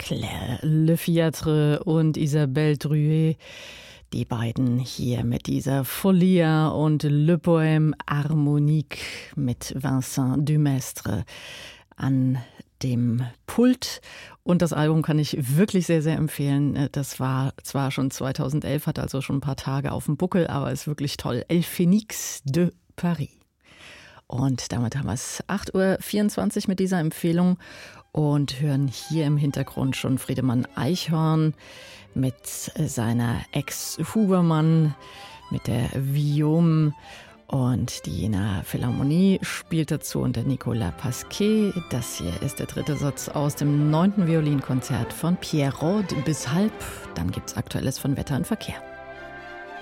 Claire Lefietre und Isabelle Druet. Die beiden hier mit dieser Folia und Le Poème Harmonique mit Vincent Dumestre an dem Pult. Und das Album kann ich wirklich sehr, sehr empfehlen. Das war zwar schon 2011, hat also schon ein paar Tage auf dem Buckel, aber ist wirklich toll. El Phénix de Paris. Und damit haben wir es 8:24 Uhr mit dieser Empfehlung und hören hier im Hintergrund schon Friedemann Eichhorn mit seiner Ex-Hubermann, mit der Viome, und die Jena Philharmonie spielt dazu unter Nicolas Pasquet. Das hier ist der dritte Satz aus dem 9. Violinkonzert von Pierrot bis halb. Dann gibt's Aktuelles von Wetter und Verkehr.